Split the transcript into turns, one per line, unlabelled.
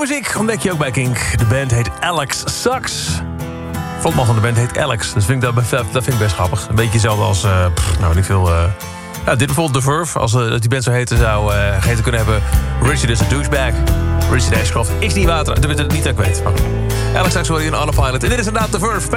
muziek ontdek je ook bij Kink. De band heet Alex Sucks. Frontman van de band heet Alex. Dus dat vind ik best grappig. Een beetje hetzelfde als... niet veel... dit bijvoorbeeld The Verve. Als die band zo heten zou geheten kunnen hebben... Richard is a douchebag. Richard Ashcroft is niet water. Tenminste, niet dat ik weet. Maar Alex Sucks hoor je in Autopilot. En dit is inderdaad The Verve.